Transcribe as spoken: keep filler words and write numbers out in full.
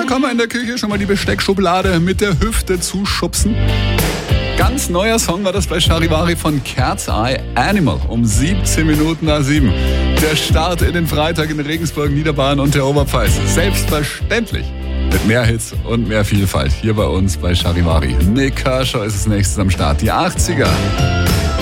kann man in der Küche schon mal die Besteckschublade mit der Hüfte zuschubsen. Ganz neuer Song war das bei Charivari von Cat's Eye, Animal, um siebzehn Minuten nach sieben. Der Start in den Freitag in Regensburg, Niederbayern und der Oberpfalz. Selbstverständlich mit mehr Hits und mehr Vielfalt hier bei uns bei Charivari. Nick Kershaw ist als nächstes am Start. Die achtziger.